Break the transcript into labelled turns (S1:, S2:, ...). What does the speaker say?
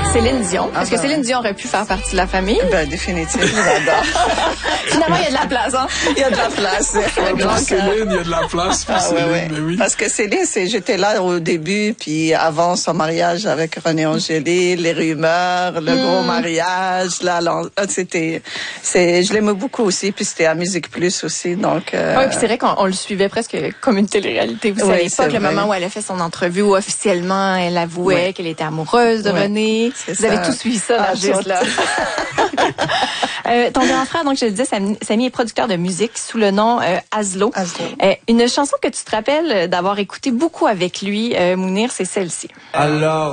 S1: Céline Dion. Est-ce que Céline Dion aurait pu faire partie de la famille?
S2: Ben, définitivement, j'adore.
S1: Finalement, il y a de la place, hein?
S2: Il y a de la place.
S3: Pour Céline, il y a de la place pour Céline, mais oui.
S2: Parce que Céline, j'étais là au début, puis avant son mariage avec René Angélil, les rumeurs, le gros mariage, là, je l'aimais beaucoup aussi, puis c'était à Musique Plus aussi, donc.
S1: Oui, puis c'est vrai qu'on le suivait presque comme une télé-réalité. Vous savez pas le moment où elle a fait son entrevue, où officiellement elle avouait qu'elle était amoureuse de René. Vous avez tout suivi ça, juste là. Ton grand frère, donc je le disais, Samy est producteur de musique sous le nom Aslo. Une chanson que tu te rappelles d'avoir écouté beaucoup avec lui, Mounir, c'est celle-ci.
S4: Alors